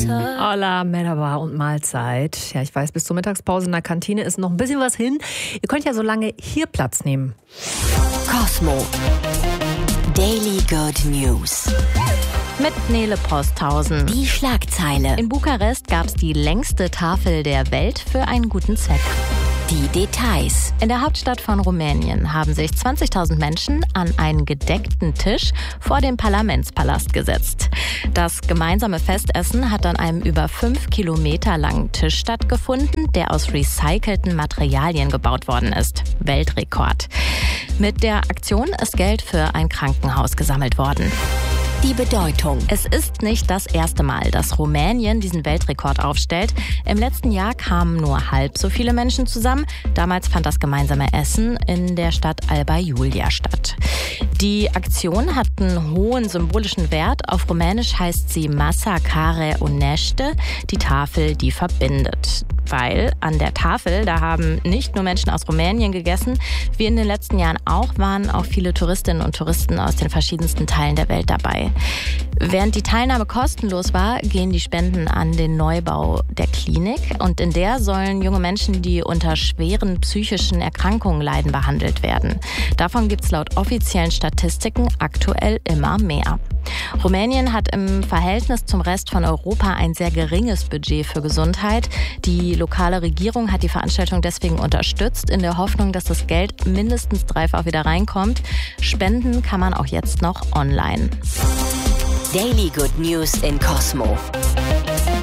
Hola, Merhaba und Mahlzeit. Ja, ich weiß, bis zur Mittagspause in der Kantine ist noch ein bisschen was hin. Ihr könnt ja so lange hier Platz nehmen. Cosmo. Daily Good News. Mit Nele Posthausen. Die Schlagzeile. In Bukarest gab es die längste Tafel der Welt für einen guten Zweck. Die Details. In der Hauptstadt von Rumänien haben sich 20.000 Menschen an einen gedeckten Tisch vor dem Parlamentspalast gesetzt. Das gemeinsame Festessen hat an einem über 5 Kilometer langen Tisch stattgefunden, der aus recycelten Materialien gebaut worden ist. Weltrekord. Mit der Aktion ist Geld für ein Krankenhaus gesammelt worden. Die Bedeutung. Es ist nicht das erste Mal, dass Rumänien diesen Weltrekord aufstellt. Im letzten Jahr kamen nur halb so viele Menschen zusammen. Damals fand das gemeinsame Essen in der Stadt Alba Iulia statt. Die Aktion hat einen hohen symbolischen Wert. Auf Rumänisch heißt sie Masa care unește, die Tafel, die verbindet. Weil an der Tafel, da haben nicht nur Menschen aus Rumänien gegessen, wie in den letzten Jahren auch, waren auch viele Touristinnen und Touristen aus den verschiedensten Teilen der Welt dabei. Während die Teilnahme kostenlos war, gehen die Spenden an den Neubau der Klinik. Und in der sollen junge Menschen, die unter schweren psychischen Erkrankungen leiden, behandelt werden. Davon gibt es laut offiziellen Statistiken aktuell immer mehr. Rumänien hat im Verhältnis zum Rest von Europa ein sehr geringes Budget für Gesundheit. Die lokale Regierung hat die Veranstaltung deswegen unterstützt, in der Hoffnung, dass das Geld mindestens dreifach wieder reinkommt. Spenden kann man auch jetzt noch online. Daily Good News in Cosmo.